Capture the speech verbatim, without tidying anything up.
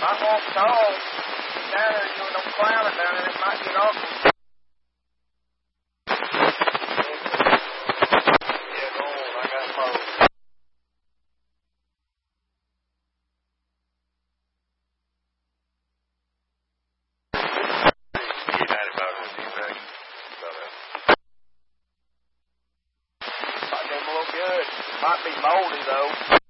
I won't tall. Down there doing no climbing down there, it might get awkward. Yeah, go on. I got poles. Get out about it with you, back. Might do a little good. Might be moldy though.